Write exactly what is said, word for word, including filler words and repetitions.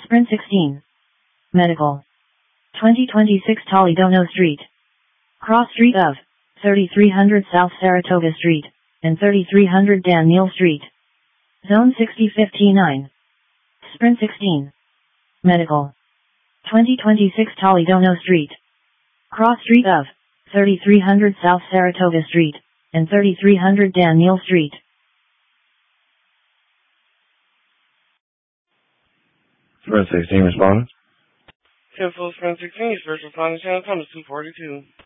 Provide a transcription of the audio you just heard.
Sprint sixteen. Medical. twenty twenty-six Toledono Street. Cross Street of thirty-three hundred South Saratoga Street and thirty-three hundred Dan Neal Street. Zone sixty fifty-nine. Sprint sixteen. Medical. twenty twenty-six Toledono Street. Cross Street of thirty-three hundred South Saratoga Street and thirty-three hundred Dan Neal Street. Sprint sixteen responding. ten four Sprint sixteen, first responding channel, come to two forty-two.